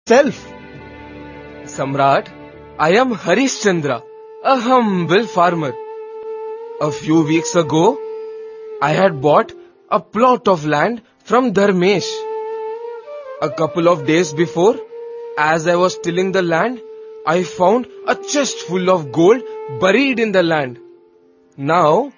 self. Samrat, I am Harish Chandra, a humble farmer. A few weeks ago, I had bought a plot of land from Dharmesh. A couple of days before, as I was tilling the land, I found a chest full of gold buried in the land. Now,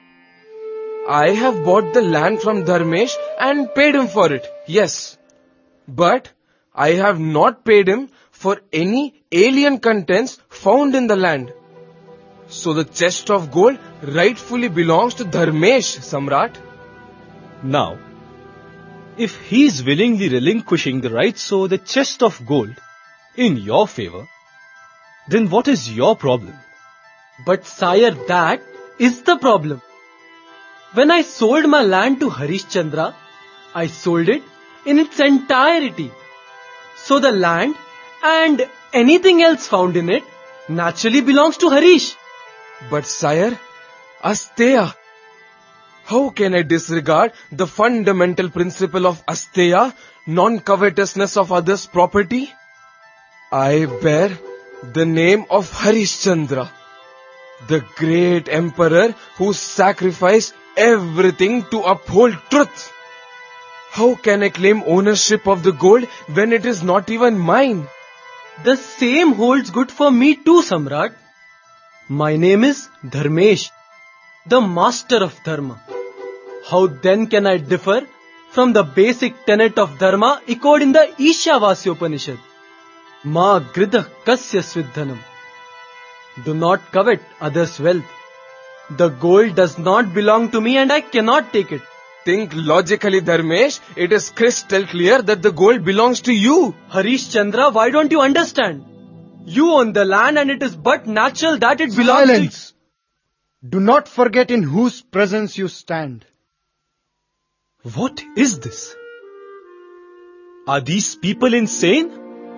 I have bought the land from Dharmesh and paid him for it, yes. But I have not paid him for any alien contents found in the land. So the chest of gold rightfully belongs to Dharmesh, Samrat. Now, if he is willingly relinquishing the rights over the chest of gold in your favor, then what is your problem? But sire, that is the problem. When I sold my land to Harish Chandra, I sold it in its entirety. So the land and anything else found in it naturally belongs to Harish. But sire, Asteya. How can I disregard the fundamental principle of Asteya, non-covetousness of others' property? I bear the name of Harish Chandra, the great emperor who sacrificed everything to uphold truth. How can I claim ownership of the gold when it is not even mine? The same holds good for me too, Samrat. My name is Dharmesh, the master of Dharma. How then can I differ from the basic tenet of Dharma echoed in the Ishavasya Upanishad? Ma gridha kasya svidhanam. Do not covet others' wealth. The gold does not belong to me and I cannot take it. Think logically, Dharmesh. It is crystal clear that the gold belongs to you. Harish Chandra, why don't you understand? You own the land and it is but natural that it belongs Silence! Do not forget in whose presence you stand. What is this? Are these people insane?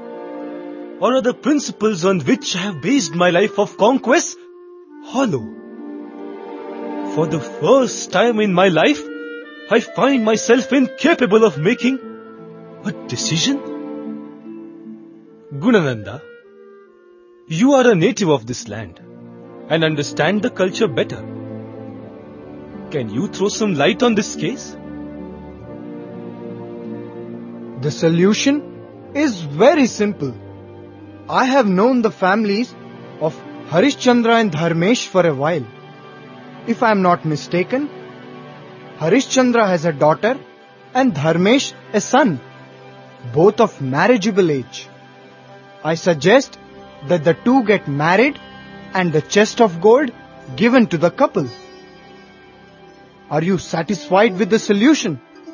Or are the principles on which I have based my life of conquest hollow? For the first time in my life, I find myself incapable of making a decision. Gunananda, you are a native of this land and understand the culture better. Can you throw some light on this case? The solution is very simple. I have known the families of Harish Chandra and Dharmesh for a while. If I am not mistaken, Harish Chandra has a daughter and Dharmesh a son, both of marriageable age. I suggest that the two get married and the chest of gold given to the couple. Are you satisfied with the solution?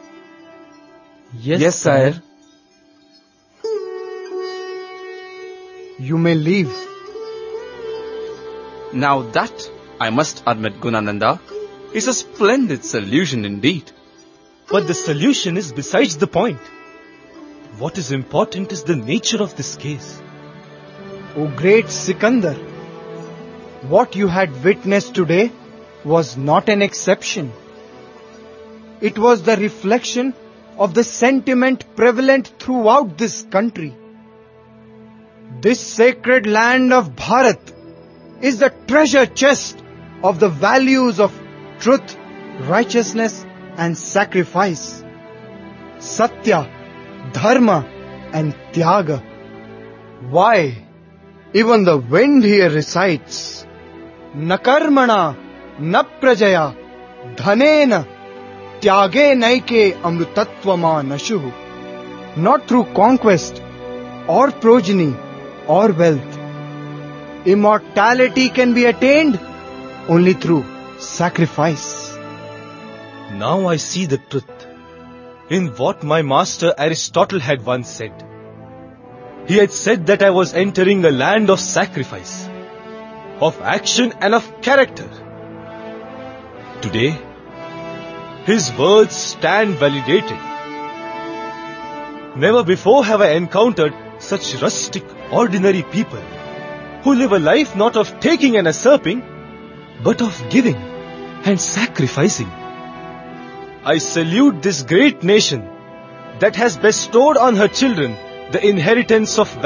Yes, sire. You may leave. Now that, I must admit, Gunananda, is a splendid solution indeed. But the solution is besides the point. What is important is the nature of this case. O great Sikandar, what you had witnessed today was not an exception. It was the reflection of the sentiment prevalent throughout this country. This sacred land of Bharat is the treasure chest of the values of truth, righteousness and sacrifice. Satya, Dharma and Tyaga. Why, even the wind here recites, Nakarmana, Naprajaya, Dhanena, Tyage Naike Amrutatvama Nashuhu. Not through conquest or progeny or wealth. Immortality can be attained only through sacrifice. Now I see the truth in what my master Aristotle had once said. He had said that I was entering a land of sacrifice, of action and of character. Today, his words stand validated. Never before have I encountered such rustic, ordinary people who live a life not of taking and usurping, but of giving and sacrificing. I salute this great nation that has bestowed on her children the inheritance of